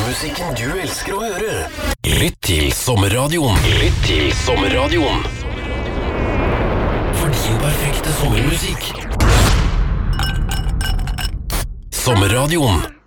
sommermusikken du elsker å høre. Lytt til Sommerradioen. Lytt til Sommerradioen. For din perfekte sommermusikk. Sommerradioen.